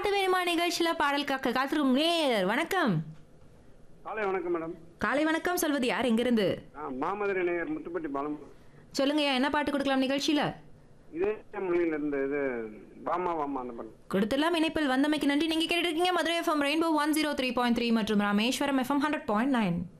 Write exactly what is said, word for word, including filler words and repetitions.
பாட்டு வேணுமா நிகழ்ச்சியில பாடல் காக்க காத்திருக்கும் நேயர் வணக்கம். காலை வணக்கம் மேடம். காலை வணக்கம். சொல்வது யார், எங்கிருந்து? ஆ, மாமதுரை நேயர் முத்துப்பட்டி பாலம். சொல்லுங்கய்யா, என்ன பாட்டு கொடுக்கலாம் நிகழ்ச்சியில? இதே மொழியில இருந்து இது வாமா வாமா அந்த பாட்டு. கொடுத்துலாம். இணைப்பில் வந்தமைக்கு நன்றி. நீங்க கேட்டுருக்கீங்க Madurai FM rainbow one zero three point three மற்றும் Rameswaram FM hundred point nine.